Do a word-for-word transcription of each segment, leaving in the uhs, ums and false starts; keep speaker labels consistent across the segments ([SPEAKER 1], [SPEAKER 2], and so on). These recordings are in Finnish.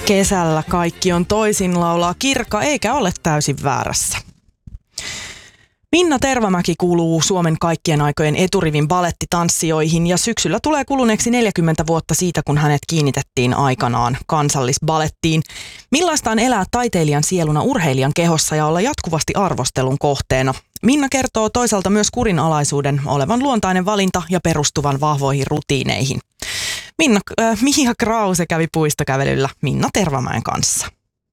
[SPEAKER 1] Kesällä kaikki on toisin, laulaa Kirka, eikä ole täysin väärässä. Minna Tervamäki kuuluu Suomen kaikkien aikojen eturivin balettitanssijoihin ja syksyllä tulee kuluneeksi neljäkymmentä vuotta siitä, kun hänet kiinnitettiin aikanaan kansallisbalettiin. Millaista on elää taiteilijan sieluna urheilijan kehossa ja olla jatkuvasti arvostelun kohteena? Minna kertoo toisaalta myös kurinalaisuuden olevan luontainen valinta ja perustuvan vahvoihin rutiineihin. Minna, äh, Mia Krause kävi puistokävelyllä Minna Tervamäen kanssa.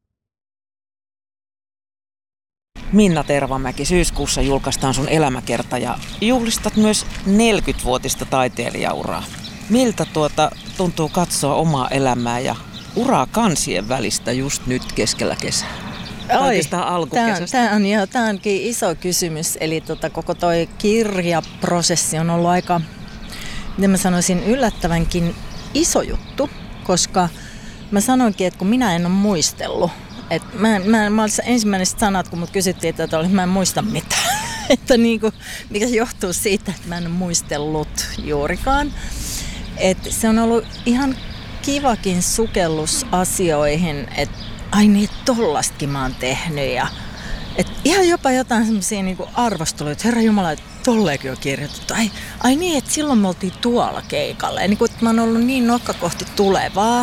[SPEAKER 2] Minna Tervamäki, syyskuussa julkaistaan sun elämäkerta ja juhlistat myös neljäkymmenvuotista taiteilijauraa. Miltä tuota tuntuu katsoa omaa elämää ja uraa kansien välistä just nyt keskellä kesää?
[SPEAKER 3] Oi, tämä on, joo, tämä onkin iso kysymys. Eli tota, koko toi kirjaprosessi on ollut aika, miten mä sanoisin, yllättävänkin iso juttu, koska mä sanoinkin, että kun minä en ole muistellut, että mä, mä, mä olin ensimmäiset sanat, kun mut kysyttiin, että oli, mä en muista mitään. Että niinku, mikä johtuu siitä, että mä en ole muistellut juurikaan. Että se on ollut ihan kivakin sukellus asioihin, että ai niin, tollastakin mä oon tehnyt. Ja, et ihan jopa jotain semmosia niinku arvosteluja, että herra jumala, että tolleekin on kirjoitettu. Ai, ai niin, että silloin me oltiin tuolla keikalla. Ja niinku, että mä oon ollut niin nokka kohti tulevaa,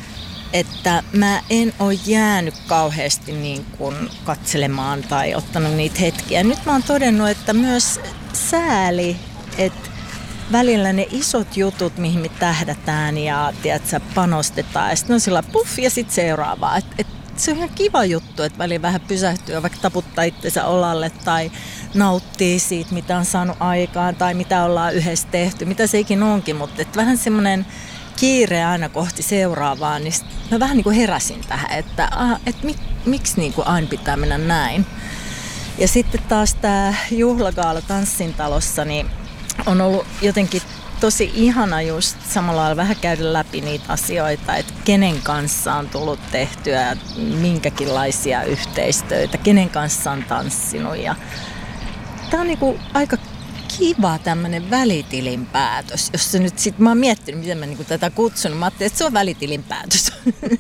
[SPEAKER 3] että mä en ole jäänyt kauheasti niin kuin katselemaan tai ottanut niitä hetkiä. Nyt mä oon todennut, että myös sääli, että välillä ne isot jutut, mihin me tähdätään ja tiedätkö, panostetaan, ja sitten on sillä puff ja sitten seuraavaa. Et, et se on ihan kiva juttu, että välillä vähän pysähtyy, vaikka taputtaa itsensä olalle tai nauttii siitä, mitä on saanut aikaan tai mitä ollaan yhdessä tehty, mitä se ikin onkin, mutta et vähän semmoinen kiire aina kohti seuraavaa, niin mä vähän niin kuin heräsin tähän, että, ah, että mik, miksi niin kuin aina pitää mennä näin. Ja sitten taas tämä juhlagaala Tanssintalossa niin on ollut jotenkin tosi ihana just samalla lailla vähän käydä läpi niitä asioita, että kenen kanssa on tullut tehtyä minkäkinlaisia yhteistyötä, kenen kanssa on tanssinut. Ja tämä on niin kuin aika kiva tämmöinen välitilinpäätös, jos se nyt sit, mä oon miettinyt, miten mä niinku tätä kutsun, mä ajattelin, että se on välitilinpäätös.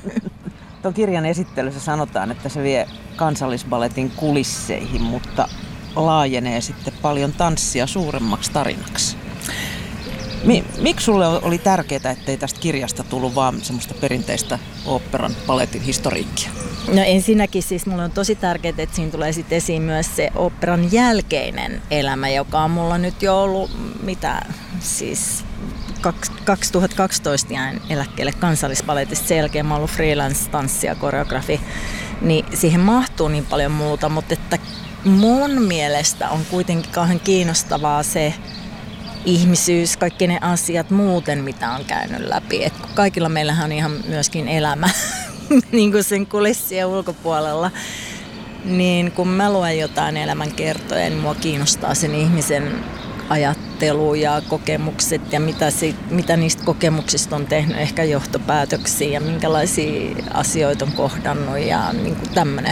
[SPEAKER 2] Tuon kirjan esittelyssä sanotaan, että se vie kansallisbaletin kulisseihin, mutta laajenee sitten paljon tanssia suuremmaksi tarinaksi. Miksi sulle oli tärkeää, ettei tästä kirjasta tullut vaan semmoista perinteistä oopperan baletin historiikkia?
[SPEAKER 3] No ensinnäkin siis mulle on tosi tärkeää, että siinä tulee sitten esiin myös se oopperan jälkeinen elämä, joka on mulla nyt jo ollut, mitä siis kaksituhattakaksitoista jäin eläkkeelle kansallisbaletista. Sen jälkeen mä oon ollut freelance-tanssi ja koreografi, niin siihen mahtuu niin paljon muuta, mutta että mun mielestä on kuitenkin kauhean kiinnostavaa se ihmisyys, kaikki ne asiat muuten, mitä on käynyt läpi. Et kaikilla meillähän on ihan myöskin elämä niin kuin sen kulissien ulkopuolella. Niin kun mä luen jotain elämänkertoja, niin mua kiinnostaa sen ihmisen ajattelu ja kokemukset ja mitä, si- mitä niistä kokemuksista on tehnyt ehkä johtopäätöksiä ja minkälaisia asioita on kohdannut ja niin kuin tämmöinen.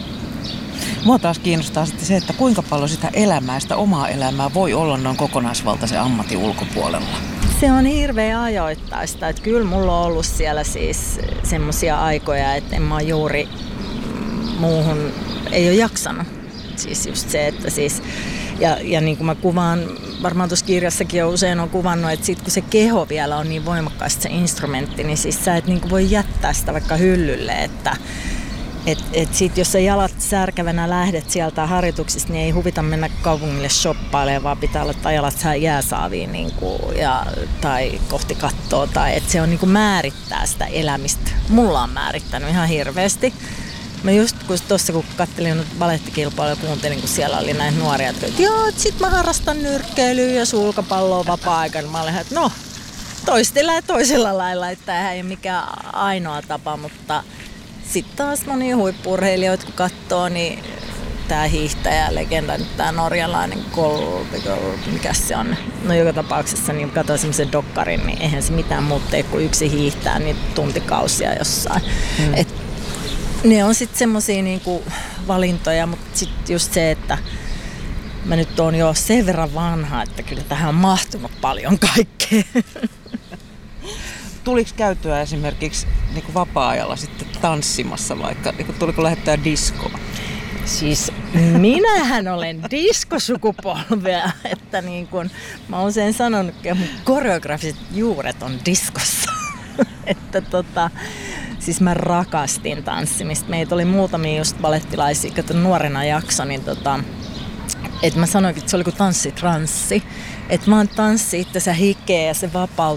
[SPEAKER 2] Mua taas kiinnostaa sitten se, että kuinka paljon sitä elämää, sitä omaa elämää voi olla noin kokonaisvaltaisen ammatin ulkopuolella.
[SPEAKER 3] Se on hirveän ajoittaista. Että kyllä mulla on ollut siellä siis semmoisia aikoja, että en mä juuri muuhun ei ole jaksanut. Siis just se, että siis, ja, ja niin kuin mä kuvaan, varmaan tuossa kirjassakin on usein on kuvannut, että sit kun se keho vielä on niin voimakkaasti se instrumentti, niin siis sä et niin kuin voi jättää sitä vaikka hyllylle, että Et, et sit jos sä jalat särkävänä lähdet sieltä harjoituksista, niin ei huvita mennä kaupungille shoppailemaan, vaan pitää laittaa jalat jääsaaviin niin kuin, ja, tai kohti kattoa. Tai, et se on niin kuin määrittää sitä elämistä. Mulla on määrittänyt ihan hirveästi. Mä just tuossa kun katselin balettikilpailuja ja kuuntelin, kun siellä oli näitä nuoria, että joo, sit mä harrastan nyrkkeilyä ja sulkapalloa vapaa-aikana. Mä olin, että no, toistella ja toisella lailla, että tämä ei ole mikään ainoa tapa, mutta sitten taas monia huippu-urheilijoita, kun katsoo, niin tämä hiihtäjä, legenda, tämä norjalainen Kolbi, mikä se on. No joka tapauksessa, niin katsoin semmoisen dokkarin, niin eihän se mitään muuta tee, kun yksi hiihtää niin tuntikausia jossain. Hmm. Et ne on sitten semmosia niinku valintoja, mutta sitten just se, että mä nyt oon jo sen verran vanha, että kyllä tähän on mahtunut paljon kaikkea.
[SPEAKER 2] tuliko käytyä esimerkiksi niin kuin vapaa-ajalla sitten tanssimassa vaikka? Niin kuin, tuliko lähettää diskoon?
[SPEAKER 3] Siis minähän olen diskosukupolvea, että niin kuin mä olen usein sanonut, että mun koreografiset juuret on diskossa. Että tota, siis mä rakastin tanssimista. Meitä oli muutamia just balettilaisia, kato nuorena jakso, niin tota, että mä sanoin, että se oli kuin tanssitranssi. Että vaan tanssi itsensä hikeä ja se vapauttaa.